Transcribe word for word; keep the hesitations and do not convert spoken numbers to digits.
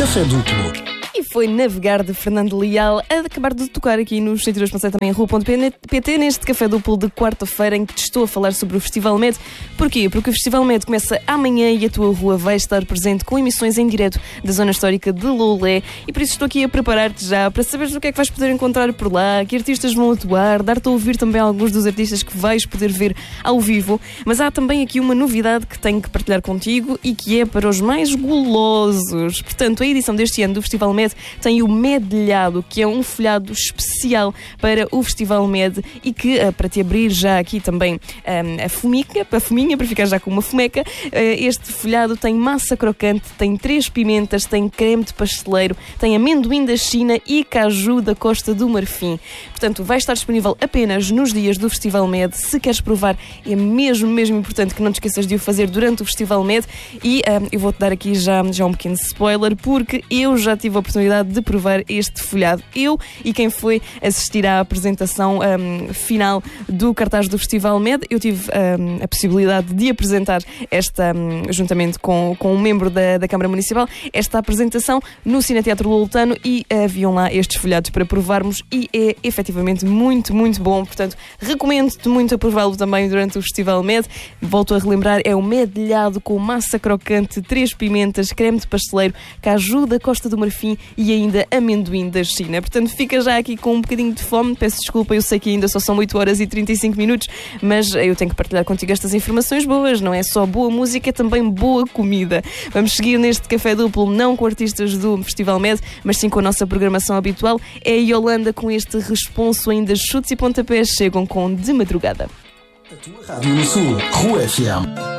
Café Duplo. E foi Navegar de Fernando Leal, a acabar de tocar aqui nos cento e dois ponto sete, também em rua ponto pt, neste Café Duplo de quarta-feira, em que te estou a falar sobre o Festival Med. Porquê? Porque o Festival Med começa amanhã e a tua rua vai estar presente com emissões em direto da zona histórica de Loulé, e por isso estou aqui a preparar-te já para saberes o que é que vais poder encontrar por lá, que artistas vão atuar, dar-te a ouvir também alguns dos artistas que vais poder ver ao vivo. Mas há também aqui uma novidade que tenho que partilhar contigo e que é para os mais golosos. Portanto, a edição deste ano do Festival Med tem o Medlhado, que é um folhado especial para o Festival Med e que, uh, para te abrir já aqui também um, a fumica, a fuminha, para ficar já com uma fumeca, uh, este folhado tem massa crocante, tem três pimentas, tem creme de pasteleiro, tem amendoim da China e caju da Costa do Marfim. Portanto, vai estar disponível apenas nos dias do Festival Med. Se queres provar, é mesmo, mesmo importante que não te esqueças de o fazer durante o Festival Med. E uh, eu vou-te dar aqui já, já um pequeno spoiler, porque eu já tive a oportunidade de provar este folhado. Eu e quem foi assistir à apresentação um, final do cartaz do Festival Med, eu tive um, a possibilidade de apresentar esta, um, juntamente com, com um membro da, da Câmara Municipal, esta apresentação no Cineteatro Loutano, e haviam lá estes folhados para provarmos e é efetivamente muito, muito bom. Portanto, recomendo-te muito a prová-lo também durante o Festival Med. Volto a relembrar, é o Medlhado com massa crocante, três pimentas, creme de pasteleiro, caju da Costa do Marfim e ainda amendoim da China. Portanto, fica já aqui com um bocadinho de fome. Peço desculpa, eu sei que ainda só são oito horas e trinta e cinco minutos, mas eu tenho que partilhar contigo estas informações boas. Não é só boa música, é também boa comida. Vamos seguir neste Café Duplo, não com artistas do Festival Med, mas sim com a nossa programação habitual. É a Yolanda com este responso ainda chutes e pontapés. Chegam com De Madrugada. A tua rádio no Sul, Rua F M.